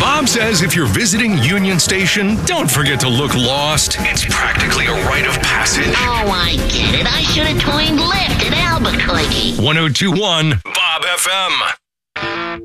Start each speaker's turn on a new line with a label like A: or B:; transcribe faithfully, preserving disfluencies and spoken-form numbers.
A: Bob says if you're visiting Union Station, don't forget to look lost. It's practically a rite of passage.
B: Oh, I get it. I should have joined Lyft in Albuquerque.
A: one oh two one Bob F M.